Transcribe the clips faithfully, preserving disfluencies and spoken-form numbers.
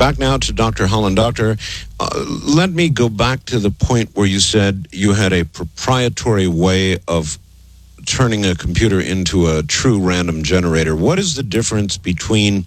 back now to Doctor Holland. Doctor, uh, let me go back to the point where you said you had a proprietary way of turning a computer into a true random generator. What is the difference between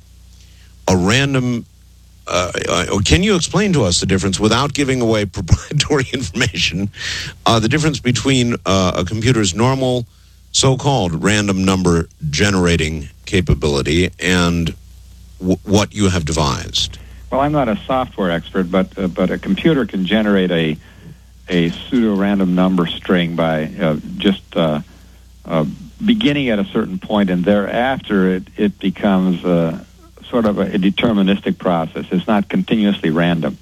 a random... Uh, uh, can you explain to us the difference, without giving away proprietary information, uh, the difference between uh, a computer's normal so-called random number generating capability and w- what you have devised? Well, I'm not a software expert, but uh, but a computer can generate a a pseudo-random number string by uh, just uh, uh, beginning at a certain point, and thereafter it, it becomes... Uh, sort of a, a deterministic process. It's not continuously random,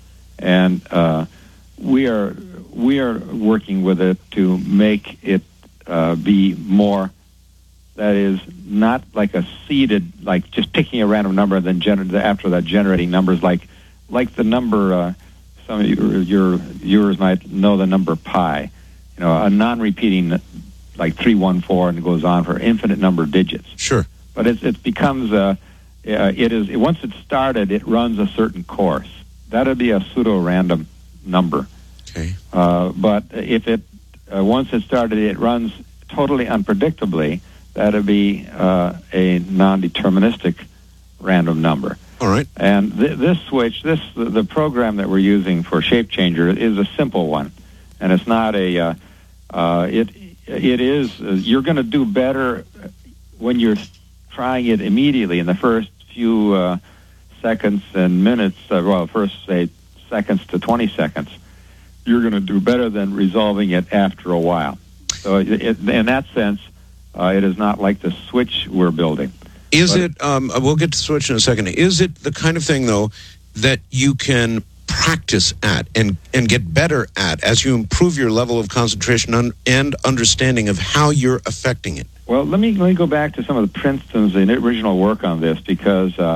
and uh, we are we are working with it to make it uh, be more. That is not like a seeded, like just picking a random number and then gener- after that generating numbers like like the number. Uh, some of your, your viewers might know the number pi. You know, a non-repeating like three one four and it goes on for infinite number of digits. Sure, but it it becomes a Uh, it is once it's started, it runs a certain course. That'd be a pseudo-random number. Okay. Uh, but if it uh, once it started, it runs totally unpredictably. That'd be uh, a non-deterministic random number. All right. And th- this switch, this the, the program that we're using for Shape Changer is a simple one, and it's not a. Uh, uh, it it is uh, you're going to do better when you're trying it immediately in the first few uh, seconds and minutes, uh, well, first, say, seconds to twenty seconds, you're going to do better than resolving it after a while. So it, it, in that sense, uh, it is not like the switch we're building. Is but, it, um, we'll get to the switch in a second, is it the kind of thing, though, that you can practice at and, and get better at as you improve your level of concentration un- and understanding of how you're affecting it? Well, let me let me go back to some of the Princeton's original work on this, because uh,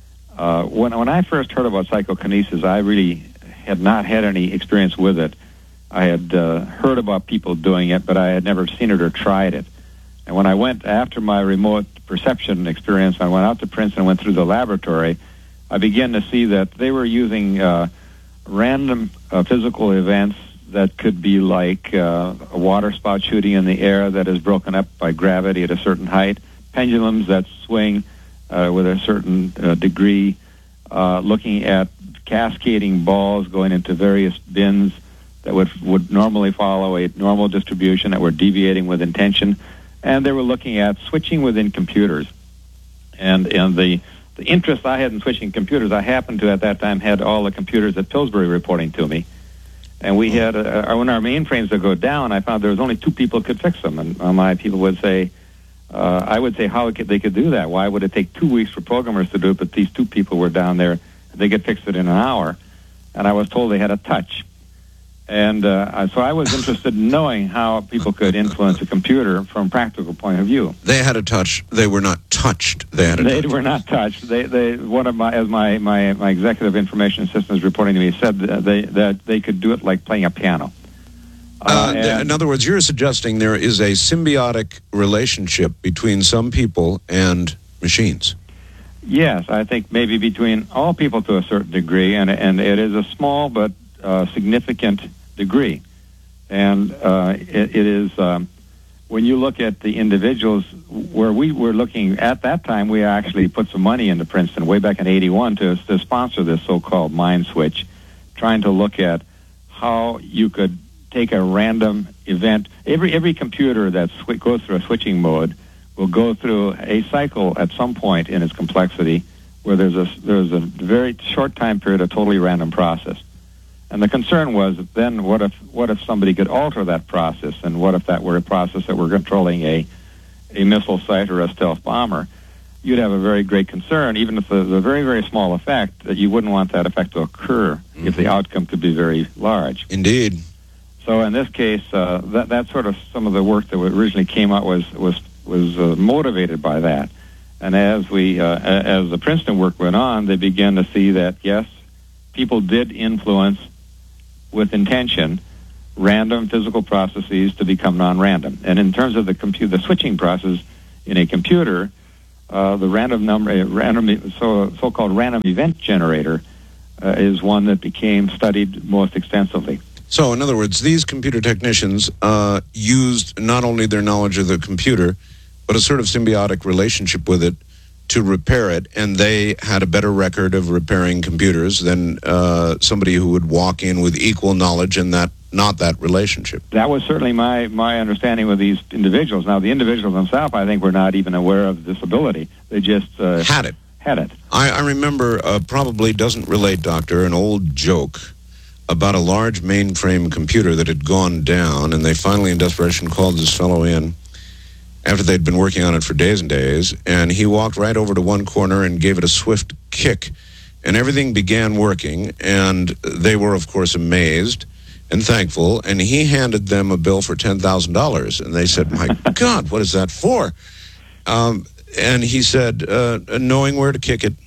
uh, when when I first heard about psychokinesis, I really had not had any experience with it. I had uh, heard about people doing it, but I had never seen it or tried it. And when I went after my remote perception experience, I went out to Princeton and went through the laboratory. I began to see that they were using uh, random uh, physical events that could be like uh, a water spout shooting in the air that is broken up by gravity at a certain height, pendulums that swing uh, with a certain uh, degree, uh, looking at cascading balls going into various bins that would would normally follow a normal distribution that were deviating with intention, and they were looking at switching within computers. And, and the, the interest I had in switching computers, I happened to at that time had all the computers at Pillsbury reporting to me. And we had, uh, when our mainframes would go down, I found there was only two people who could fix them. And uh, my people would say, uh, I would say how could they could do that? Why would it take two weeks for programmers to do it, but these two people were down there, they could fix it in an hour? And I was told they had a touch. And uh, so I was interested in knowing how people could influence a computer from a practical point of view. They had a touch. They were not touched. They had a They touch. were not touched. They, they, one of my, as my, my, my executive information systems reporting to me said that they, that they could do it like playing a piano. Uh, uh, in other words, you're suggesting there is a symbiotic relationship between some people and machines. Yes, I think maybe between all people to a certain degree, and and it is a small but uh, significant degree. And uh, it, it is, um, when you look at the individuals, where we were looking at that time, we actually put some money into Princeton way back in eighty-one to, to sponsor this so-called mind switch, trying to look at how you could take a random event. Every every computer that sw- goes through a switching mode will go through a cycle at some point in its complexity where there's a, there's a very short time period of totally random process. And the concern was then what if what if somebody could alter that process, and what if that were a process that were controlling a a missile site or a stealth bomber? You'd have a very great concern, even if there's a very, very small effect, that you wouldn't want that effect to occur mm-hmm. if the outcome could be very large. Indeed. So in this case, uh, that that's sort of some of the work that originally came out was was was uh, motivated by that. And as we uh, as the Princeton work went on, they began to see that yes, people did influence with intention random physical processes to become non-random. And in terms of the computer, the switching process in a computer, uh, the random number, uh, random, so so-called random event generator, uh, is one that became studied most extensively. So, in other words, these computer technicians uh, used not only their knowledge of the computer, but a sort of symbiotic relationship with it to repair it, and they had a better record of repairing computers than uh, somebody who would walk in with equal knowledge and that not that relationship. That was certainly my, my understanding with these individuals. Now, the individuals themselves, I think, were not even aware of this ability. They just uh, had it. Had it. I, I remember, uh, probably doesn't relate, Doctor, an old joke about a large mainframe computer that had gone down, and they finally, in desperation, called this fellow in after they'd been working on it for days and days, and he walked right over to one corner and gave it a swift kick, and everything began working, and they were, of course, amazed and thankful, and he handed them a bill for ten thousand dollars, and they said, my God, what is that for? Um, and he said, uh, knowing where to kick it.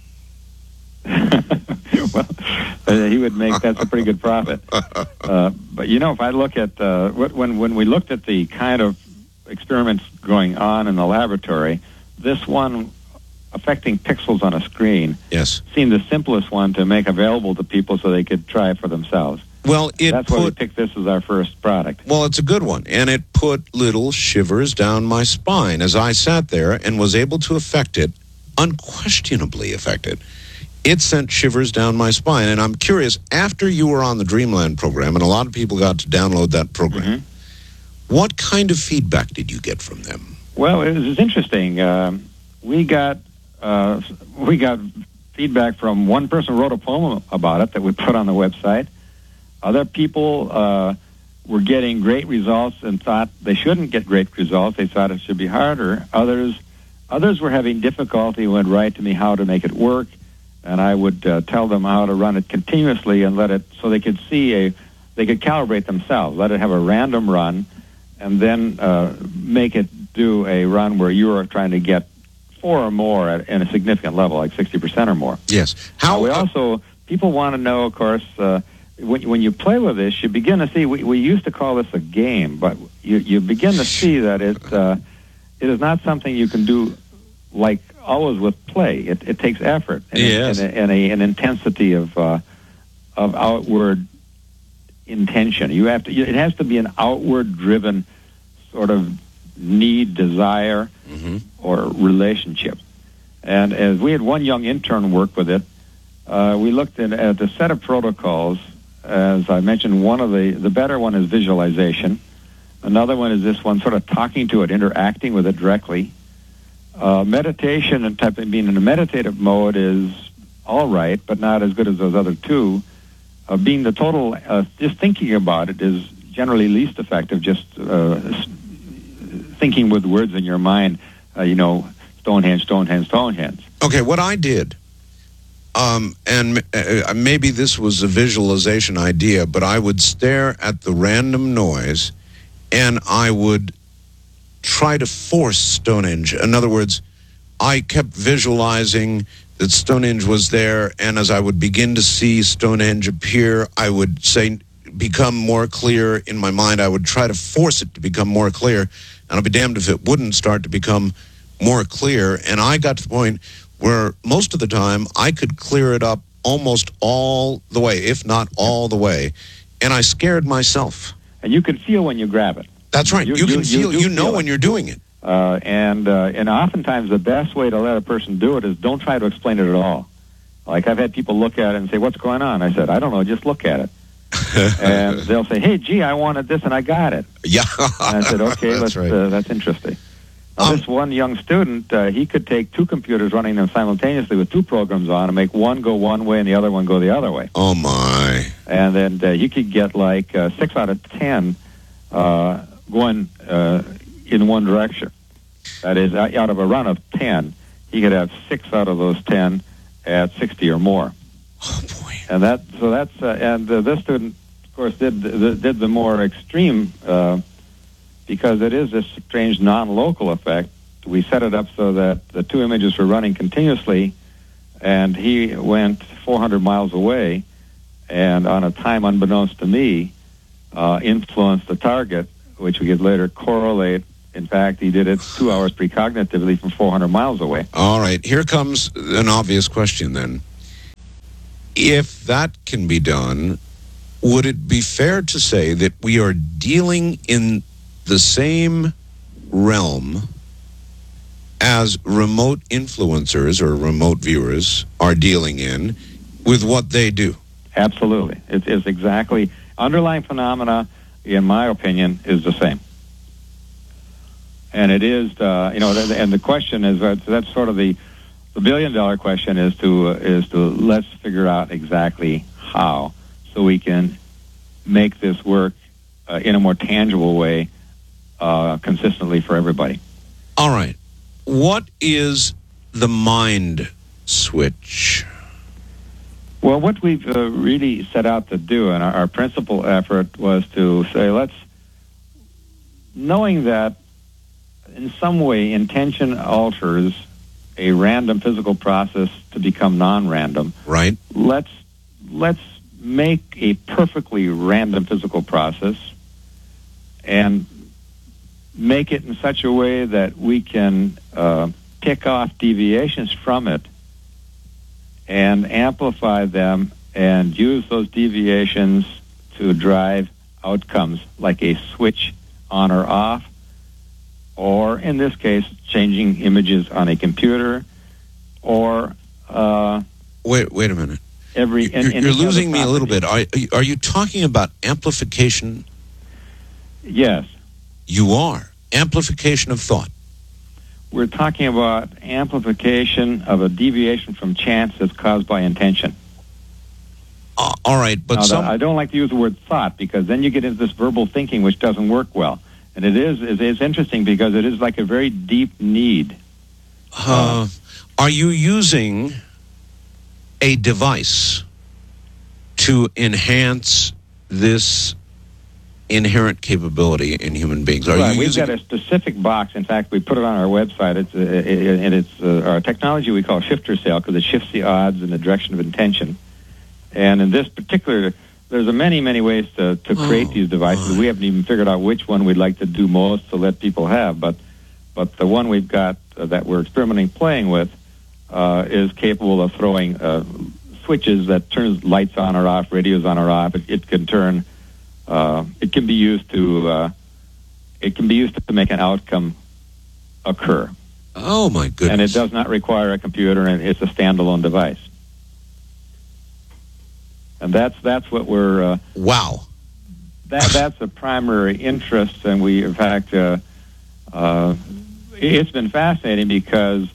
Well, uh, he would make, that's a pretty good profit. Uh, but, you know, if I look at, uh, when, when we looked at the kind of experiments going on in the laboratory, this one affecting pixels on a screen yes. seemed the simplest one to make available to people so they could try it for themselves. Well, it That's put, why we picked this as our first product. Well, it's a good one, and it put little shivers down my spine as I sat there and was able to affect it, unquestionably affect it. It sent shivers down my spine, and I'm curious, after you were on the Dreamland program, and a lot of people got to download that program, mm-hmm. what kind of feedback did you get from them? Well, it was interesting. Uh, we got uh, we got feedback from one person who wrote a poem about it that we put on the website. Other people uh, were getting great results and thought they shouldn't get great results. They thought it should be harder. Others others were having difficulty, would write to me how to make it work, and I would uh, tell them how to run it continuously and let it, so they could see a, they could calibrate themselves, let it have a random run, and then uh, make it do a run where you are trying to get four or more at, at a significant level, like sixty percent or more. Yes. How uh, we also, people want to know, of course, uh, when, when you play with this, you begin to see, we, we used to call this a game, but you, you begin to see that it, uh, it is not something you can do like always with play. It, it takes effort and, yes. and, a, and a, an intensity of uh, of outward intention. You have to. It has to be an outward-driven sort of need, desire, mm-hmm. or relationship. And as we had one young intern work with it, uh, we looked at, at a set of protocols. As I mentioned, one of the the better one is visualization. Another one is this one, sort of talking to it, interacting with it directly. Uh, meditation and type of being in a meditative mode is all right, but not as good as those other two. Uh, being the total, uh, just thinking about it is generally least effective. Just uh, thinking with words in your mind, uh, you know, Stonehenge, Stonehenge, Stonehenge. Okay, what I did, um, and uh, maybe this was a visualization idea, but I would stare at the random noise, and I would try to force Stonehenge. In other words, I kept visualizing that Stonehenge was there, and as I would begin to see Stonehenge appear, I would say, become more clear in my mind. I would try to force it to become more clear, and I'll be damned if it wouldn't start to become more clear. And I got to the point where most of the time I could clear it up almost all the way, if not all the way, and I scared myself. And you can feel when you grab it. That's right. You, you can you, feel, you, you know feel when you're doing it. Uh, and uh, and oftentimes the best way to let a person do it is don't try to explain it at all. Like I've had people look at it and say, "What's going on?" I said, "I don't know. Just look at it." And they'll say, "Hey, gee, I wanted this and I got it." Yeah. And I said, "Okay, that's let's, right. uh, that's interesting." Now, Um, this one young student, uh, he could take two computers running them simultaneously with two programs on and make one go one way and the other one go the other way. Oh, my. And then uh, you could get like uh, six out of ten uh, going uh, in one direction. That is, out of a run of ten, he could have six out of those ten at sixty or more. Oh, boy. And that, so that's, uh, and uh, this student, of course, did the, did the more extreme, uh, because it is this strange non-local effect. We set it up so that the two images were running continuously, and he went four hundred miles away, and on a time unbeknownst to me, uh, influenced the target, which we could later correlate In fact, he did it two hours precognitively from four hundred miles away. All right, here comes an obvious question then. If that can be done, would it be fair to say that we are dealing in the same realm as remote influencers or remote viewers are dealing in with what they do? Absolutely. It is exactly, underlying phenomena, in my opinion, is the same. And it is, uh, you know, and the question is, uh, that's sort of the, the billion-dollar question is to, uh, is to let's figure out exactly how, so we can make this work uh, in a more tangible way uh, consistently for everybody. All right. What is the mind switch? Well, what we've uh, really set out to do, and our, our principal effort was to say, let's, knowing that in some way intention alters a random physical process to become non-random. Right. Let's let's make a perfectly random physical process and make it in such a way that we can uh, pick off deviations from it and amplify them and use those deviations to drive outcomes like a switch on or off, or in this case, changing images on a computer, or uh, wait, wait a minute. Every you're, in, you're losing me a little bit. Are are you talking about amplification? Yes, you are. Amplification of thought. We're talking about amplification of a deviation from chance that's caused by intention. Uh, all right, but now, some... I don't like to use the word thought because then you get into this verbal thinking which doesn't work well. And it is it is interesting because it is like a very deep need. Uh, are you using a device to enhance this inherent capability in human beings? Are right. you We've using... got a specific box. In fact, we put it on our website. It's uh, it, and it's uh, our technology we call shifter cell because it shifts the odds in the direction of intention. And in this particular, there's a many, many ways to, to create oh, these devices. my. We haven't even figured out which one we'd like to do most to let people have. But but the one we've got uh, that we're experimenting playing with uh, is capable of throwing uh, switches that turns lights on or off, radios on or off. It, it can turn. Uh, it can be used to. Uh, it can be used to make an outcome occur. Oh my goodness! And it does not require a computer, and it's a standalone device. And that's that's what we're. Uh, wow. That that's a primary interest, and we, in fact, uh, uh, it's been fascinating because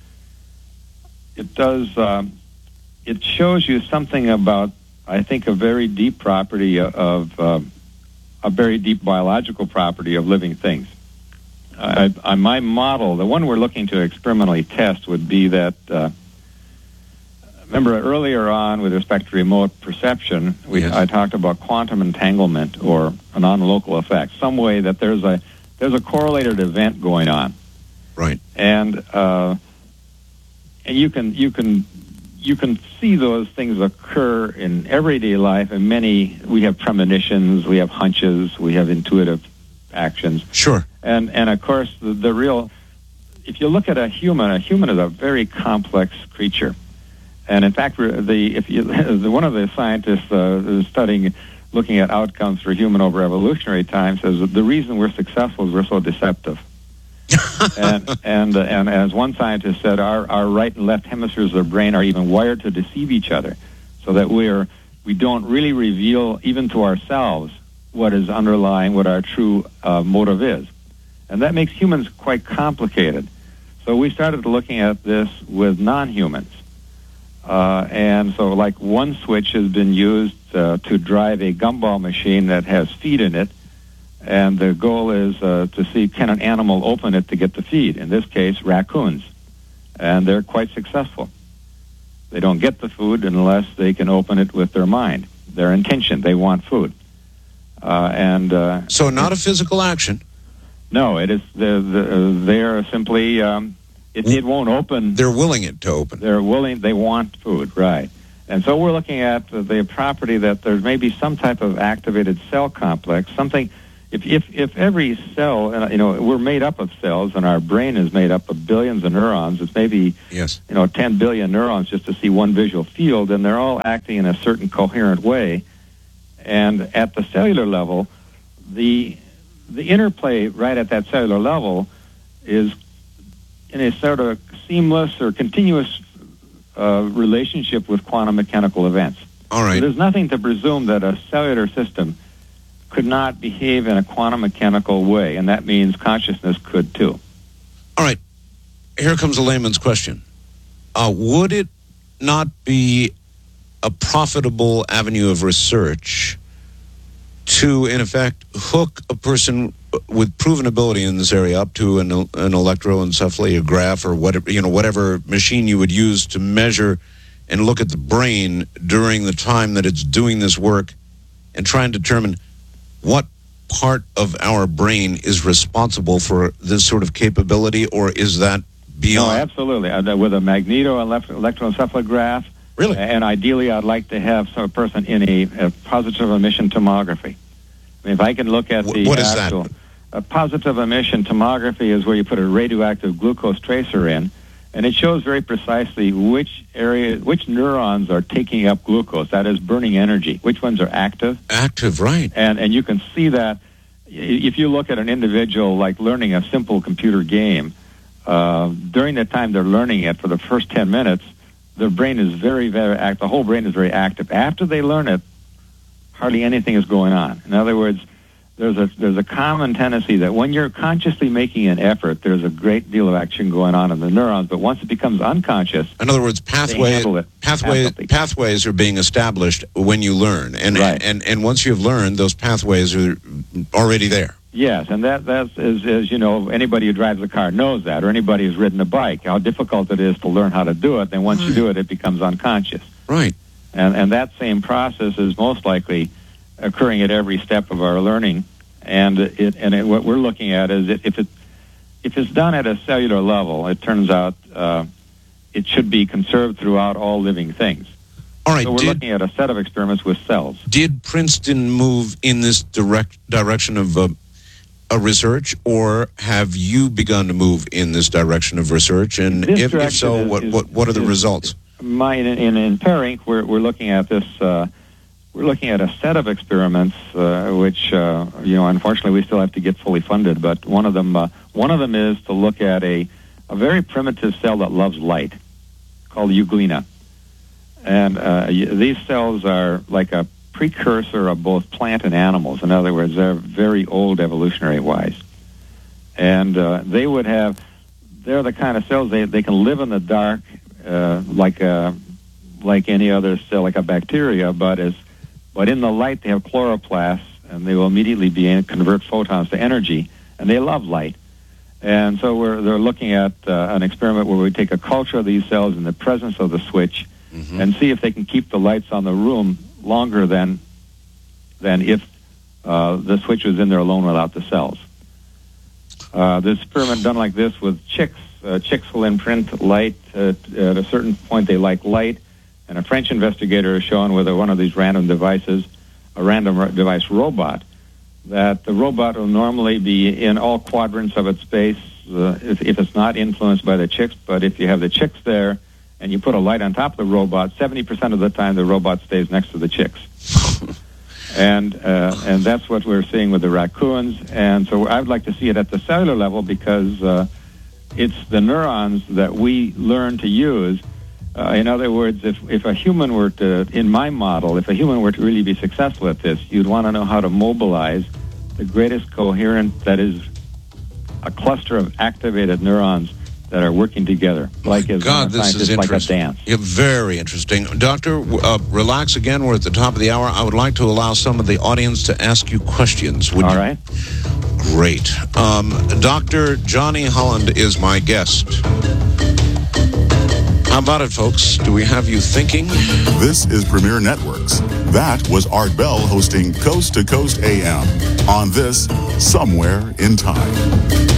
it does. Um, it shows you something about, I think, a very deep property of uh, a very deep biological property of living things. I, I, my model, the one we're looking to experimentally test, would be that. Uh, Remember earlier on, with respect to remote perception, we, yes. I talked about quantum entanglement or a non-local effect, some way that there's a there's a correlated event going on, right? And uh, and you can you can you can see those things occur in everyday life. And many we have premonitions, we have hunches, we have intuitive actions. Sure. And and of course the, the real, if you look at a human, a human is a very complex creature. And in fact, the if you, one of the scientists uh, studying, looking at outcomes for human over evolutionary time says that the reason we're successful is we're so deceptive. and and uh, and as one scientist said, our our right and left hemispheres of the brain are even wired to deceive each other, so that we're we don't really reveal even to ourselves what is underlying what our true uh, motive is, and that makes humans quite complicated. So we started looking at this with non-humans. Uh, and so, like, one switch has been used uh, to drive a gumball machine that has feed in it, and the goal is uh, to see can an animal open it to get the feed, in this case, raccoons. And they're quite successful. They don't get the food unless they can open it with their mind, their intention. They want food. Uh, and uh, So not a physical action? No, it is. The, the, they are simply... Um, It, it won't open. They're willing it to open. They're willing. They want food, right? And so we're looking at the property that there may be some type of activated cell complex, something if if if every cell, and you know, we're made up of cells, and our brain is made up of billions of neurons. It's maybe yes. you know ten billion neurons just to see one visual field, and they're all acting in a certain coherent way. And at the cellular level, the the interplay right at that cellular level is in a sort of seamless or continuous uh, relationship with quantum mechanical events. All right. So there's nothing to presume that a cellular system could not behave in a quantum mechanical way, and that means consciousness could too. All right. Here comes a layman's question. Uh, would it not be a profitable avenue of research to, in effect, hook a person with proven ability in this area up to an, an electroencephalograph or whatever, you know, whatever machine you would use to measure and look at the brain during the time that it's doing this work and try and determine what part of our brain is responsible for this sort of capability, or is that beyond? No, absolutely. Uh, with a magneto electroencephalograph, really, and ideally I'd like to have some person in a, a positive emission tomography. I mean, if I can look at the what is actual, that? A positive emission tomography is where you put a radioactive glucose tracer in, and it shows very precisely which area, which neurons are taking up glucose, that is burning energy, which ones are active. Active, right. And and you can see that if you look at an individual like learning a simple computer game, uh, during the time they're learning it for the first ten minutes, their brain is very, very active. The whole brain is very active. After they learn it, hardly anything is going on. In other words, there's a there's a common tendency that when you're consciously making an effort, there's a great deal of action going on in the neurons. But once it becomes unconscious, in other words, pathway, pathway, pathways are being established when you learn, and, right. and and once you've learned, those pathways are already there. Yes, and that that's is, is you know anybody who drives a car knows that, or anybody who's ridden a bike, how difficult it is to learn how to do it. Then once right. you do it, it becomes unconscious. Right. And and that same process is most likely occurring at every step of our learning, and it and it, what we're looking at is it, if it if it's done at a cellular level, it turns out uh, it should be conserved throughout all living things. All right. So we're did, looking at a set of experiments with cells. Did Princeton move in this direct direction of uh, a research, or have you begun to move in this direction of research? And this if, if so, is, what, is, what what are the is, results? My in in, in Pair Incorporated, we're we're looking at this. Uh, We're looking at a set of experiments, uh, which uh, you know, unfortunately, we still have to get fully funded. But one of them, uh, one of them is to look at a, a very primitive cell that loves light, called euglena, and uh, these cells are like a precursor of both plant and animals. In other words, they're very old evolutionary-wise, and uh, they would have, they're the kind of cells they they can live in the dark, uh, like a, like any other cell, like a bacteria, but as But in the light, they have chloroplasts, and they will immediately be able to convert photons to energy, and they love light. And so we're they're looking at uh, an experiment where we take a culture of these cells in the presence of the switch, mm-hmm. and see if they can keep the lights on the room longer than than if uh, the switch was in there alone without the cells. Uh, this experiment done like this with chicks. Uh, chicks will imprint light. Uh, at a certain point, they like light. And a French investigator has shown with a, one of these random devices, a random ro- device robot, that the robot will normally be in all quadrants of its space uh, if, if it's not influenced by the chicks. But if you have the chicks there and you put a light on top of the robot, seventy percent of the time the robot stays next to the chicks. and uh, and that's what we're seeing with the raccoons. And so I would like to see it at the cellular level because uh, it's the neurons that we learn to use. Uh, in other words, if, if a human were to, in my model, if a human were to really be successful at this, you'd want to know how to mobilize the greatest coherent, that is, a cluster of activated neurons that are working together. Like as God, this is like a interesting. dance. Yeah, very interesting. Doctor, uh, relax again. We're at the top of the hour. I would like to allow some of the audience to ask you questions. Would All you? right. Great. Um, Doctor Johnny Holland is my guest. How about it, folks? Do we have you thinking? This is Premier Networks. That was Art Bell hosting Coast to Coast A M on this Somewhere in Time.